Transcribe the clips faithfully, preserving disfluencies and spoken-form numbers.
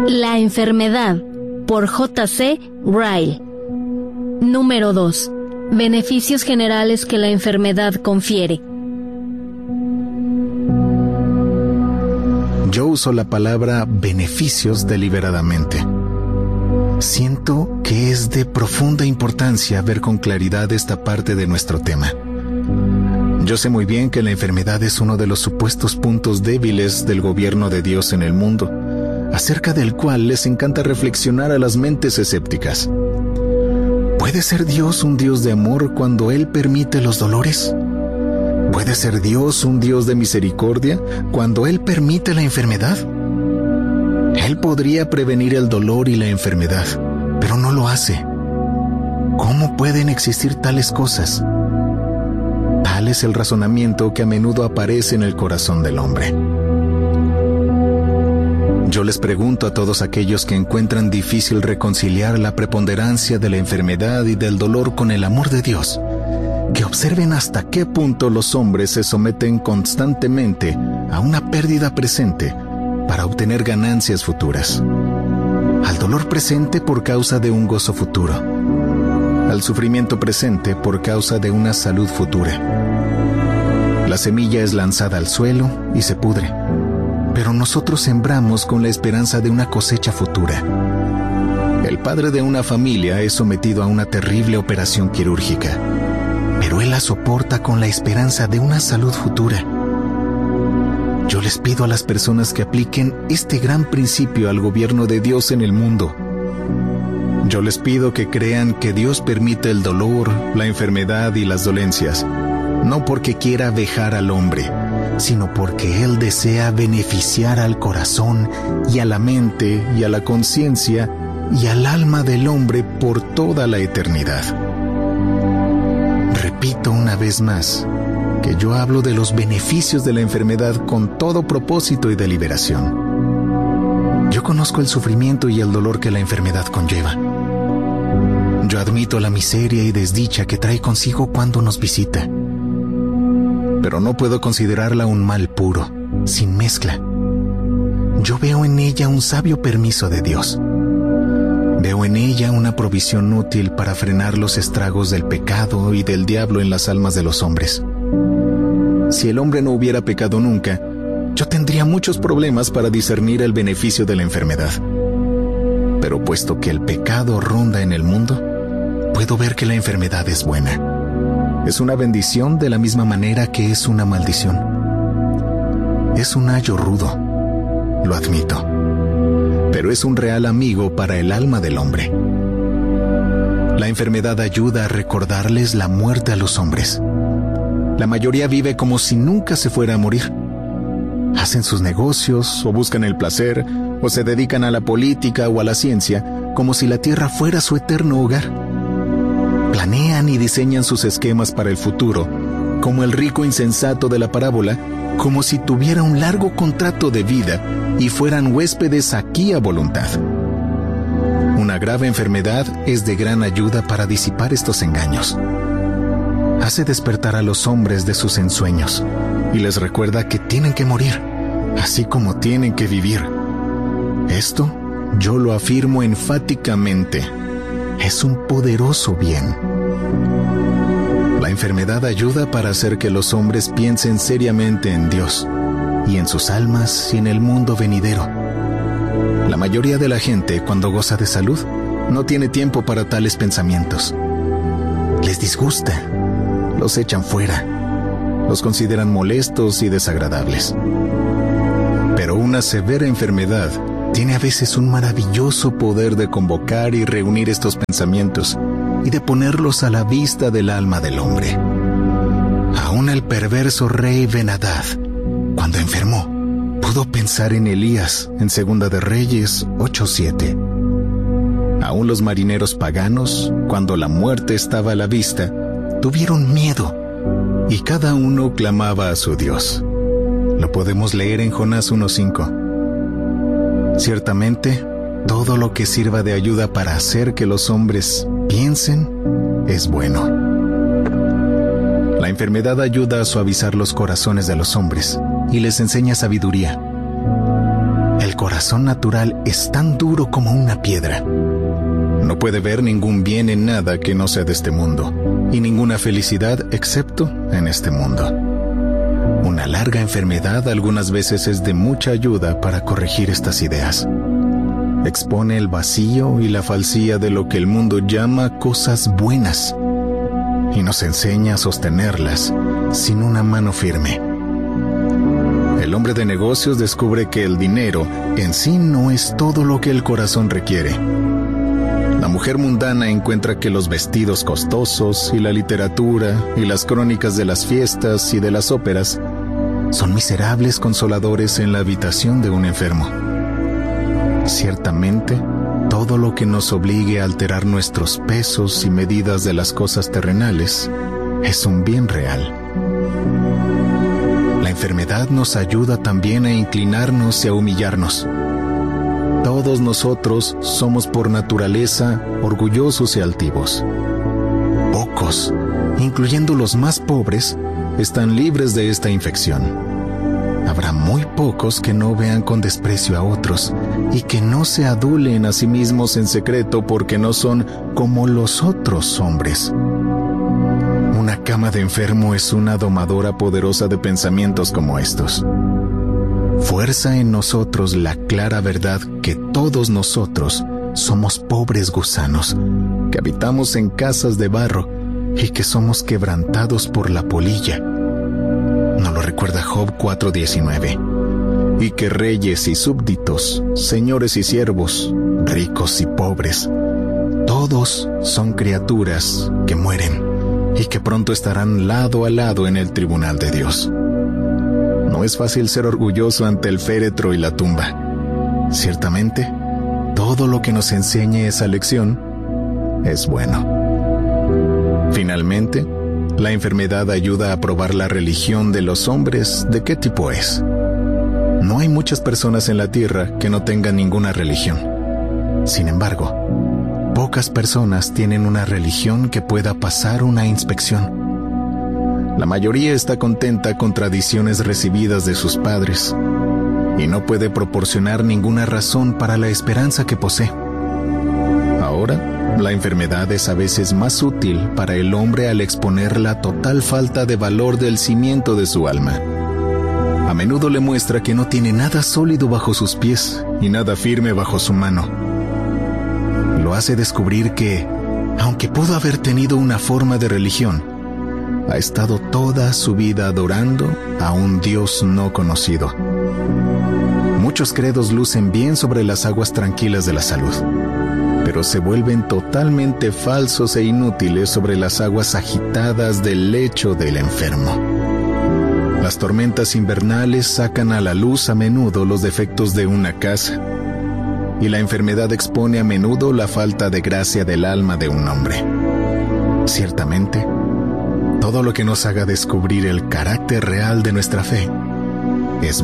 La enfermedad, por J C Ryle. Número dos. Beneficios generales que la enfermedad confiere. Yo uso la palabra beneficios deliberadamente. Siento que es de profunda importancia ver con claridad esta parte de nuestro tema. Yo sé muy bien que la enfermedad es uno de los supuestos puntos débiles del gobierno de Dios en el mundo, acerca del cual les encanta reflexionar a las mentes escépticas. ¿Puede ser Dios un Dios de amor cuando Él permite los dolores? ¿Puede ser Dios un Dios de misericordia cuando Él permite la enfermedad? Él podría prevenir el dolor y la enfermedad, pero no lo hace. ¿Cómo pueden existir tales cosas? Tal es el razonamiento que a menudo aparece en el corazón del hombre. Yo les pregunto a todos aquellos que encuentran difícil reconciliar la preponderancia de la enfermedad y del dolor con el amor de Dios, que observen hasta qué punto los hombres se someten constantemente a una pérdida presente para obtener ganancias futuras, al dolor presente por causa de un gozo futuro, al sufrimiento presente por causa de una salud futura. La semilla es lanzada al suelo y se pudre, pero nosotros sembramos con la esperanza de una cosecha futura. El padre de una familia es sometido a una terrible operación quirúrgica, pero él la soporta con la esperanza de una salud futura. Yo les pido a las personas que apliquen este gran principio al gobierno de Dios en el mundo. Yo les pido que crean que Dios permite el dolor, la enfermedad y las dolencias, no porque quiera vejar al hombre, sino porque Él desea beneficiar al corazón y a la mente y a la conciencia y al alma del hombre por toda la eternidad. Repito una vez más que yo hablo de los beneficios de la enfermedad con todo propósito y deliberación. Yo conozco el sufrimiento y el dolor que la enfermedad conlleva. Yo admito la miseria y desdicha que trae consigo cuando nos visita. Pero no puedo considerarla un mal puro, sin mezcla. Yo veo en ella un sabio permiso de Dios. Veo en ella una provisión útil para frenar los estragos del pecado y del diablo en las almas de los hombres. Si el hombre no hubiera pecado nunca, yo tendría muchos problemas para discernir el beneficio de la enfermedad. Pero puesto que el pecado ronda en el mundo, puedo ver que la enfermedad es buena. Es una bendición de la misma manera que es una maldición. Es un ayo rudo, lo admito, pero es un real amigo para el alma del hombre. La enfermedad ayuda a recordarles la muerte a los hombres. La mayoría vive como si nunca se fuera a morir. Hacen sus negocios, o buscan el placer, o se dedican a la política o a la ciencia, como si la tierra fuera su eterno hogar. Planean y diseñan sus esquemas para el futuro, como el rico insensato de la parábola, como si tuviera un largo contrato de vida y fueran huéspedes aquí a voluntad. Una grave enfermedad es de gran ayuda para disipar estos engaños. Hace despertar a los hombres de sus ensueños y les recuerda que tienen que morir, así como tienen que vivir. Esto yo lo afirmo enfáticamente. Es un poderoso bien. La enfermedad ayuda para hacer que los hombres piensen seriamente en Dios y en sus almas y en el mundo venidero. La mayoría de la gente, cuando goza de salud, no tiene tiempo para tales pensamientos. Les disgusta, los echan fuera, los consideran molestos y desagradables. Pero una severa enfermedad tiene a veces un maravilloso poder de convocar y reunir estos pensamientos y de ponerlos a la vista del alma del hombre. Aún el perverso rey Ben-Hadad, cuando enfermó, pudo pensar en Elías en Segunda de Reyes ocho siete. Aún los marineros paganos, cuando la muerte estaba a la vista, tuvieron miedo y cada uno clamaba a su Dios. Lo podemos leer en Jonás uno cinco. Ciertamente, todo lo que sirva de ayuda para hacer que los hombres piensen es bueno. La enfermedad ayuda a suavizar los corazones de los hombres y les enseña sabiduría. El corazón corazón natural es tan duro como una piedra. No puede ver ningún bien en nada que no sea de este mundo, y ninguna felicidad excepto en este mundo. Una larga enfermedad algunas veces es de mucha ayuda para corregir estas ideas. Expone el vacío y la falsía de lo que el mundo llama cosas buenas, y nos enseña a sostenerlas sin una mano firme. El hombre de negocios descubre que el dinero en sí no es todo lo que el corazón requiere. La mujer mundana encuentra que los vestidos costosos y la literatura y las crónicas de las fiestas y de las óperas son miserables consoladores en la habitación de un enfermo. Ciertamente, todo lo que nos obligue a alterar nuestros pesos y medidas de las cosas terrenales es un bien real. La enfermedad nos ayuda también a inclinarnos y a humillarnos. Todos nosotros somos por naturaleza orgullosos y altivos. Pocos, incluyendo los más pobres, están libres de esta infección. Habrá muy pocos que no vean con desprecio a otros y que no se adulen a sí mismos en secreto porque no son como los otros hombres. Una cama de enfermo es una domadora poderosa de pensamientos como estos. Fuerza en nosotros la clara verdad que todos nosotros somos pobres gusanos, que habitamos en casas de barro y que somos quebrantados por la polilla. ¿No lo recuerda Job cuatro diecinueve? Y que reyes y súbditos, señores y siervos, ricos y pobres, todos son criaturas que mueren y que pronto estarán lado a lado en el tribunal de Dios. No es fácil ser orgulloso ante el féretro y la tumba. Ciertamente, todo lo que nos enseñe esa lección es bueno. Finalmente, la enfermedad ayuda a probar la religión de los hombres de qué tipo es. No hay muchas personas en la tierra que no tengan ninguna religión. Sin embargo, pocas personas tienen una religión que pueda pasar una inspección. La mayoría está contenta con tradiciones recibidas de sus padres y no puede proporcionar ninguna razón para la esperanza que posee. Ahora, la enfermedad es a veces más útil para el hombre al exponer la total falta de valor del cimiento de su alma. A menudo le muestra que no tiene nada sólido bajo sus pies y nada firme bajo su mano. Lo hace descubrir que, aunque pudo haber tenido una forma de religión, ha estado toda su vida adorando a un Dios no conocido. Muchos credos lucen bien sobre las aguas tranquilas de la salud, pero se vuelven totalmente falsos e inútiles sobre las aguas agitadas del lecho del enfermo. Las tormentas invernales sacan a la luz a menudo los defectos de una casa, y la enfermedad expone a menudo la falta de gracia del alma de un hombre. Ciertamente, todo lo que nos haga descubrir el carácter real de nuestra fe es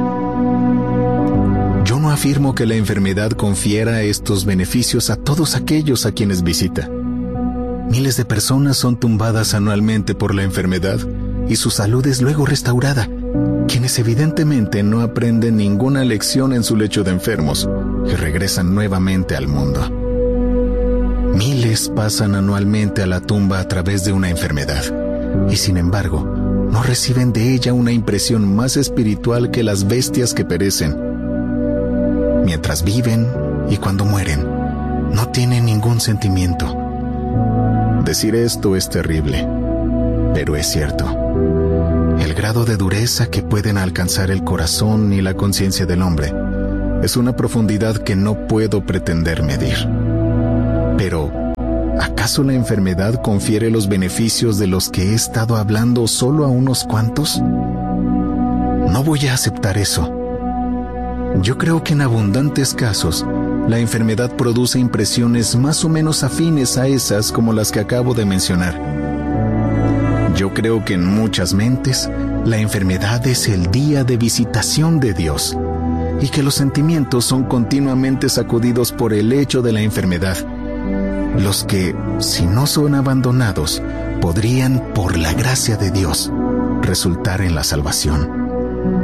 bueno. Yo no afirmo que la enfermedad confiera estos beneficios a todos aquellos a quienes visita. Miles de personas son tumbadas anualmente por la enfermedad y su salud es luego restaurada, quienes evidentemente no aprenden ninguna lección en su lecho de enfermos y regresan nuevamente al mundo. Miles pasan anualmente a la tumba a través de una enfermedad, y sin embargo, no reciben de ella una impresión más espiritual que las bestias que perecen. Mientras viven y cuando mueren, no tienen ningún sentimiento. Decir esto es terrible, pero es cierto. El grado de dureza que pueden alcanzar el corazón y la conciencia del hombre es una profundidad que no puedo pretender medir. Pero, ¿acaso la enfermedad confiere los beneficios de los que he estado hablando solo a unos cuantos? No voy a aceptar eso. Yo creo que en abundantes casos, la enfermedad produce impresiones más o menos afines a esas como las que acabo de mencionar. Yo creo que en muchas mentes, la enfermedad es el día de visitación de Dios, y que los sentimientos son continuamente sacudidos por el hecho de la enfermedad, los que, si no son abandonados, podrían, por la gracia de Dios, resultar en la salvación.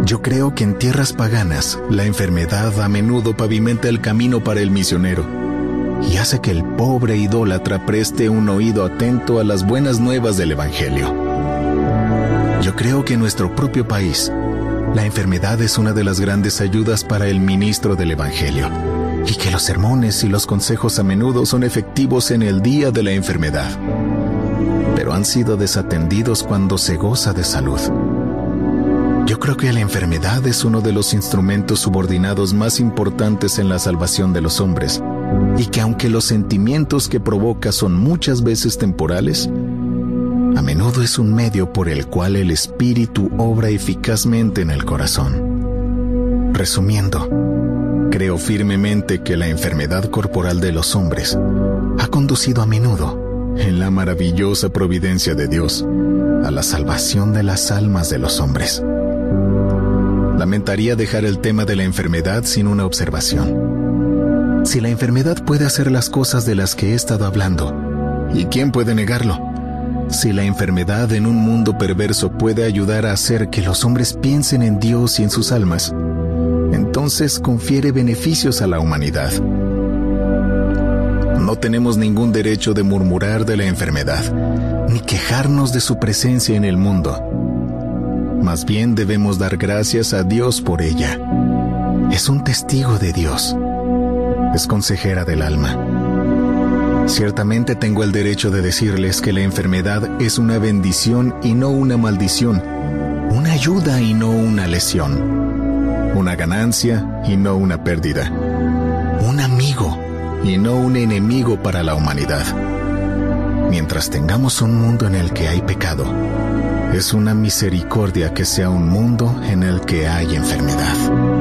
Yo creo que en tierras paganas, la enfermedad a menudo pavimenta el camino para el misionero y hace que el pobre idólatra preste un oído atento a las buenas nuevas del Evangelio. Yo creo que en nuestro propio país, la enfermedad es una de las grandes ayudas para el ministro del Evangelio, y que los sermones y los consejos a menudo son efectivos en el día de la enfermedad, pero han sido desatendidos cuando se goza de salud. Yo creo que la enfermedad es uno de los instrumentos subordinados más importantes en la salvación de los hombres, y que aunque los sentimientos que provoca son muchas veces temporales, a menudo es un medio por el cual el Espíritu obra eficazmente en el corazón. Resumiendo, creo firmemente que la enfermedad corporal de los hombres ha conducido a menudo, en la maravillosa providencia de Dios, a la salvación de las almas de los hombres. Lamentaría dejar el tema de la enfermedad sin una observación. Si la enfermedad puede hacer las cosas de las que he estado hablando, ¿y quién puede negarlo? Si la enfermedad en un mundo perverso puede ayudar a hacer que los hombres piensen en Dios y en sus almas, entonces confiere beneficios a la humanidad. No tenemos ningún derecho de murmurar de la enfermedad, ni quejarnos de su presencia en el mundo. Más bien debemos dar gracias a Dios por ella. Es un testigo de Dios. Es consejera del alma. Ciertamente tengo el derecho de decirles que la enfermedad es una bendición y no una maldición, una ayuda y no una lesión, una ganancia y no una pérdida, un amigo y no un enemigo para la humanidad. Mientras tengamos un mundo en el que hay pecado, es una misericordia que sea un mundo en el que hay enfermedad.